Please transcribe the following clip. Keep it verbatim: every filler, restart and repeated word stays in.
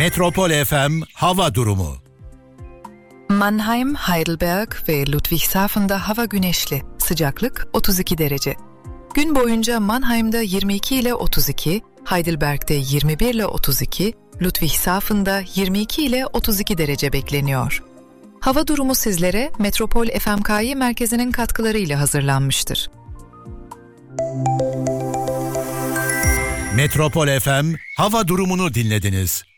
Metropol F M hava durumu. Mannheim, Heidelberg ve Ludwigshafen'da hava güneşli. Sıcaklık otuz iki derece. Gün boyunca Mannheim'da yirmi iki ile otuz iki, Heidelberg'de yirmi bir ile otuz iki, Ludwigshafen'da yirmi iki ile otuz iki derece bekleniyor. Hava durumu sizlere Metropol F M K I merkezinin katkılarıyla hazırlanmıştır. Metropol F M hava durumunu dinlediniz.